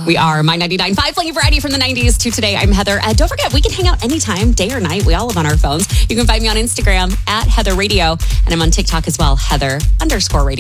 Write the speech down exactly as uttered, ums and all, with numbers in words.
We are My ninety-nine point five playing variety from the nineties to today. I'm Heather. Uh, don't forget, we can hang out anytime, day or night. We all live on our phones. You can find me on Instagram at Heather Radio, and I'm on TikTok as well, Heather underscore radio.